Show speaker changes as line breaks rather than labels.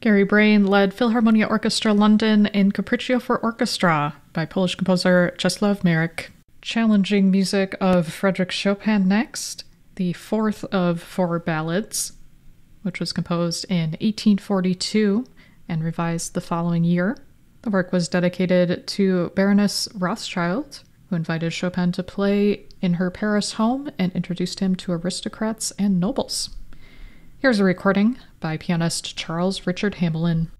Gary Brain led Philharmonia Orchestra London in Capriccio for Orchestra by Polish composer Czesław Marek. Challenging music of Frédéric Chopin next, the fourth of four ballads, which was composed in 1842 and revised the following year. The work was dedicated to Baroness Rothschild, who invited Chopin to play in her Paris home and introduced him to aristocrats and nobles. Here's a recording by pianist Charles Richard Hamelin.